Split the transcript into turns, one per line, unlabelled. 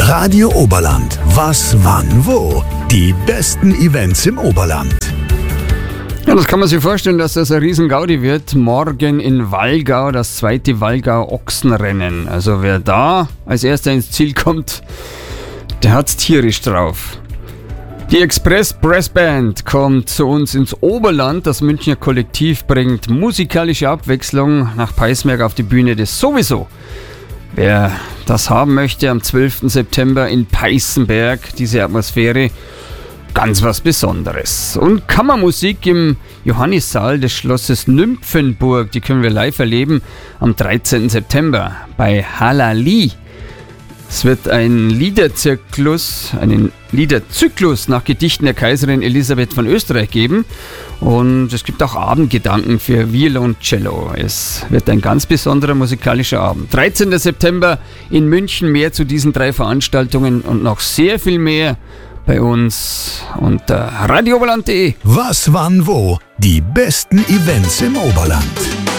Radio Oberland. Was, wann, wo? Die besten Events im Oberland.
Ja, das kann man sich vorstellen, dass das ein Riesengaudi wird. Morgen in Wallgau, das zweite Wallgau-Ochsenrennen. Also wer da als erster ins Ziel kommt, der hat's tierisch drauf. Die Express Brass Band kommt zu uns ins Oberland. Das Münchner Kollektiv bringt musikalische Abwechslung nach Peißmerk auf die Bühne des Sowieso. Wer das haben möchte, am 12. September in Peißenberg, diese Atmosphäre, ganz was Besonderes. Und Kammermusik im Johannissaal des Schlosses Nymphenburg, die können wir live erleben am 13. September bei Halali. Es wird einen Liederzyklus nach Gedichten der Kaiserin Elisabeth von Österreich geben. Und es gibt auch Abendgedanken für Violoncello. Es wird ein ganz besonderer musikalischer Abend. 13. September in München. Mehr zu diesen 3 Veranstaltungen und noch sehr viel mehr bei uns unter radiooberland.de.
Was, wann, wo? Die besten Events im Oberland.